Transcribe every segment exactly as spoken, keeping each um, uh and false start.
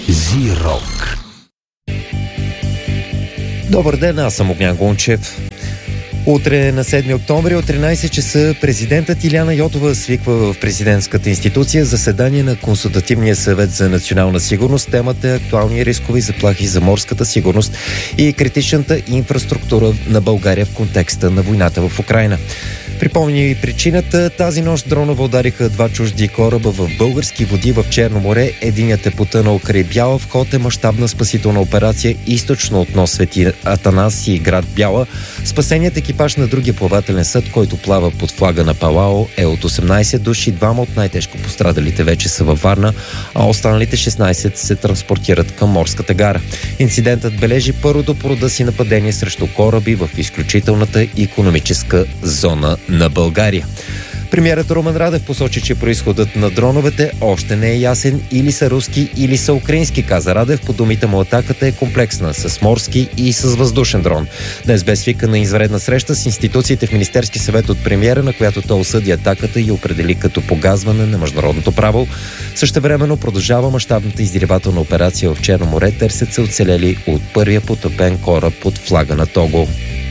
Зирок. Добър ден, аз съм Огнян Гончев. Утре на седми октомври от тринайсет часа президентът Илияна Йотова свиква в президентската институция заседание на Консултативния съвет за национална сигурност. Темата е актуални рискови заплахи за морската сигурност и критичната инфраструктура на България в контекста на войната в Украйна. Припомни причината. Тази нощ дронове удариха два чужди кораба в български води в Черно море. Единият е потънал край Бяла. В ход е мащабна спасителна операция източно от нос Свети Атанас и град Бяла. Спасеният екипаж на другия плавателен съд, който плава под флага на Палао, е от осемнайсет души. Двама от най-тежко пострадалите вече са във Варна, а останалите шестнайсет се транспортират към морската гара. Инцидентът бележи първото по рода си нападение срещу кораби в изключителната икономическа зона на България. Премиерът Румен Радев посочи, че произходът на дроновете още не е ясен, или са руски, или са украински, каза Радев. По думите му атаката е комплексна, с морски и с въздушен дрон. Днес бе свикана извънредна среща с институциите в Министерски съвет от премиера, на която той осъди атаката и определи като погазване на международното право. Същевременно продължава мащабната издирвателна операция в Черно море. Търсят се оцелели от първия потопен кораб под флага на Того.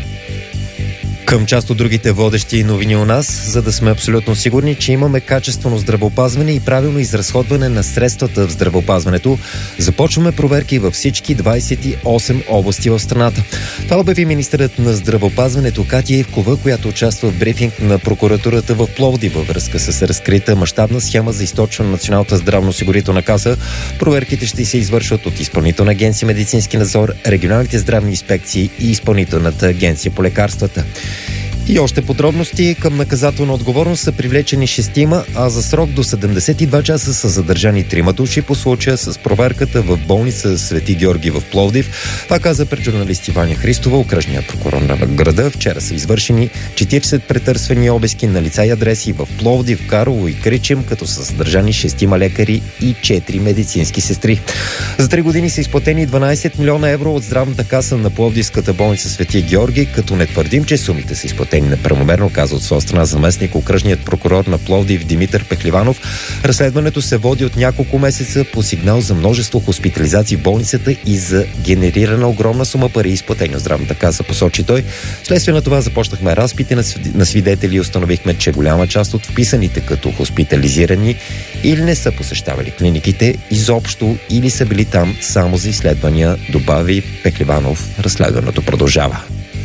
Към част от другите водещи новини у нас, за да сме абсолютно сигурни, че имаме качествено здравеопазване и правилно изразходване на средствата в здравеопазването, започваме проверки във всички двайсет и осем области в страната. Това обяви министърът на здравеопазването Катя Ивкова, която участва в брифинг на прокуратурата в Пловдив във връзка с разкрита мащабна схема за източване на Националната здравноосигурителна каса. Проверките ще се извършват от Изпълнителна агенция медицински надзор, регионалните здравни инспекции и Изпълнителната агенция по лекарствата. И още подробности. Към наказателна отговорност са привлечени шестима, а за срок до седемдесет и два часа са задържани трима души по случая с проверката в болница Свети Георги в Пловдив. Това каза пред журналисти Ваня Христова, окръжния прокурор на града. Вчера са извършени четирийсет претърсвани обиски на лица и адреси в Пловдив, Карлово и Кричим, като са задържани шестима лекари и четири медицински сестри. За три години са изплатени дванайсет милиона евро от здравната каса на Пловдивската болница Свети Георги, като не твърдим, че сумите са изплатени неправомерно, каза от своя страна заместник окръжният прокурор на Пловдив Димитър Пехливанов. Разследването се води от няколко месеца по сигнал за множество хоспитализации в болницата и за генерирана огромна сума пари, изплатени от здравната каса, посочи той. Вследствие на това започнахме разпити на свидетели и установихме, че голяма част от вписаните като хоспитализирани или не са посещавали клиниките изобщо, или са били там само за изследвания, добави Пехливанов. Разследването продължава.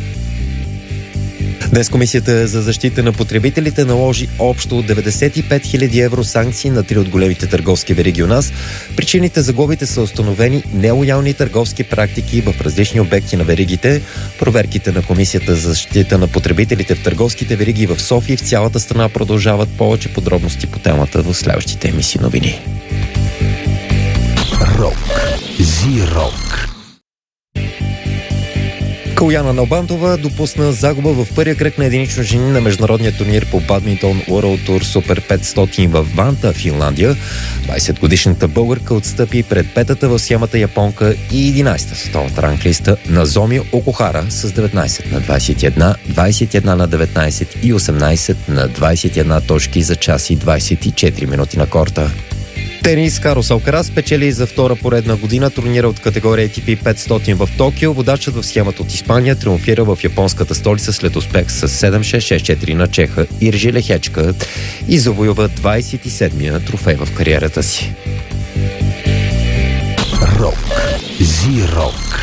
Днес Комисията за защита на потребителите наложи общо деветдесет и пет хиляди евро санкции на три от големите търговски вериги у нас. Причините за глобите са установени нелоялни търговски практики в различни обекти на веригите. Проверките на Комисията за защита на потребителите в търговските вериги в София и в цялата страна продължават. Повече подробности по темата в следващите емисии новини. Рок. Зирок. Каляна Налбантова допусна загуба в първия кръг на единично жени на международния турнир по бадминтон World Tour Super петстотин в Ванта, Финландия. двайсетгодишната българка отстъпи пред петата в схемата японка и единайсета в световната ранглиста Назоми Окухара с деветнайсет на двайсет и едно, двайсет и едно на деветнайсет и осемнайсет на двайсет и едно точки за час и двайсет и четири минути на корта. Тенис. Карлос Алкарас спечели за втора поредна година турнира от категория Ей Ти Пи петстотин в Токио. Водачът в схемата от Испания триумфира в японската столица след успех с седем шест шест четири на чеха Иржи Лехечка и завоюва двайсет и седмия трофей в кариерата си. Рок. Зирок.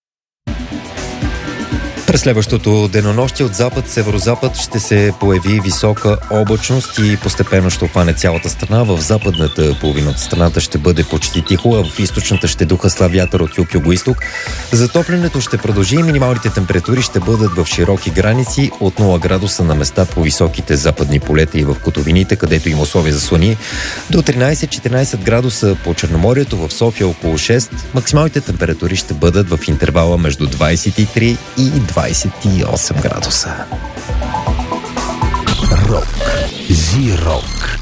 През следващото денонощие от запад-северозапад ще се появи висока облачност и постепенно ще обхване цялата страна. В западната половина от страната ще бъде почти тихо, а в източната ще духа слаб вятър от юг-югоизток. Затоплянето ще продължи и минималните температури ще бъдат в широки граници от нула градуса на места по високите западни полета и в котовините, където има условия за слани, до тринайсет-четиринайсет градуса по Черноморието, в София около шест. Максималните температури ще бъдат в интервала между двайсет и три и двайсет и осем градуса. Рок. Зирок.